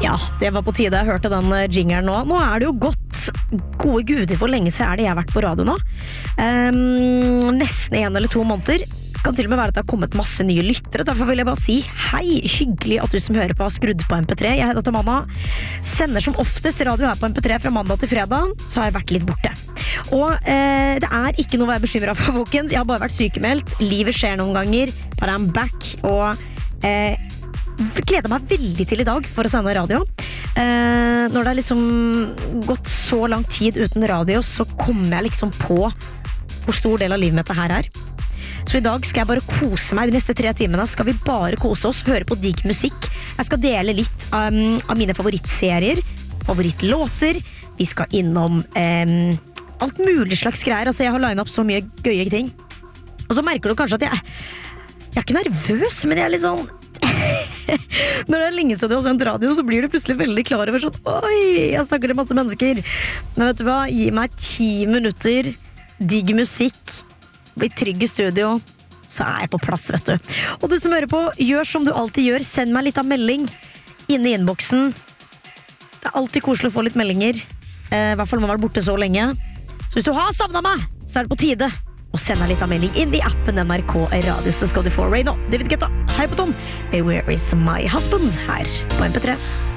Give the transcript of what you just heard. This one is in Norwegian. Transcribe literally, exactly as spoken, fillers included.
Ja, det var på tide jeg hørte den jingeren nå. Nå er det jo godt. Gode guder, hvor lenge siden er det jeg har vært på radio nå? Um, nesten en eller to måneder. Kan til og med være at det har kommet masse nye lyttere. Derfor vil jeg bare si hei, hyggelig at du som hører på har skrudd på M P tre. Jeg heter Tamanna. Sender som oftest radio her på M P tre fra mandag til fredag. Så har jeg vært litt borte. Og eh, det er ikke noe å være bekymret for, folkens. Jeg har bare vært sykemeldt. Livet skjer noen ganger. Bare I'm back. Og eh, gleder meg veldig til i dag for å sende radio. Eh, når det er liksom gått så lang tid uten radio, så kommer jeg liksom på hvor stor del av livet mitt det her er. Så i dag skal jeg bare kose meg. De neste tre timene skal vi bare kose oss, høre på digg musikk. Jeg skal dele litt um, av mine favorittserier, favorittlåter. Vi skal innom um, alt mulig slags greier. Altså, jeg har linet opp så mye gøye ting. Og så merker du kanskje at jeg Jeg er ikke nervøs, men jeg er litt sånn når det er lenge siden du har sendt radio, så blir du plutselig veldig klar over sånn, oi, jeg snakker til masse mennesker. Men vet du hva, gi meg ti minutter, digg musikk, bli trygg i studio, så er jeg på plass, vet du. Og du som hører på, gjør som du alltid gjør, send meg litt av melding inne i innboksen. Det er alltid koselig å få litt meldinger, eh, i hvert fall om man har vært borte så lenge. Så hvis du har savnet meg, så er det på tide og send meg litt av melding inn i appen N R K Radio, så skal du få Ray nå. David Guetta, hei på Tom. Where is my husband? Her på M P tre.